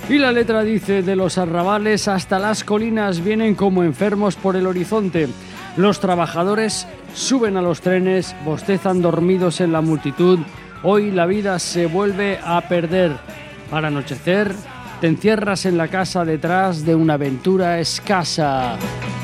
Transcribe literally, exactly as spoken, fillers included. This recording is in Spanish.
Y la letra dice: de los arrabales hasta las colinas vienen como enfermos por el horizonte. Los trabajadores suben a los trenes, bostezan dormidos en la multitud. Hoy la vida se vuelve a perder. Al anochecer te encierras en la casa detrás de una aventura escasa.